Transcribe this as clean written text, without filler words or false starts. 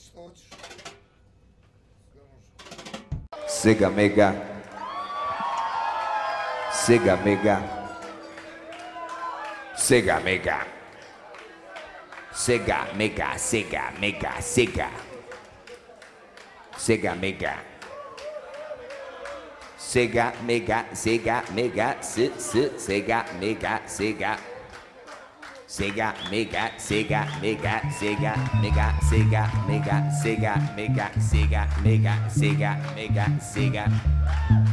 Sega Mega, Sega Mega, Sega Mega, Sega Mega, Sega Mega, Sega, Sega Mega, Sega Mega, Sega Mega, Sega Mega, Sega. Sega Mega, Sega Mega, Sega Mega, Sega Mega, Sega Mega, Sega Mega, Sega Mega, Sega.